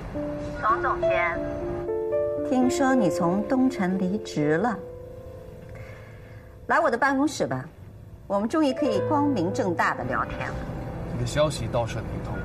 丛总监，听说你从东城离职了，来我的办公室吧，我们终于可以光明正大的聊天了。 你的消息倒是很灵通。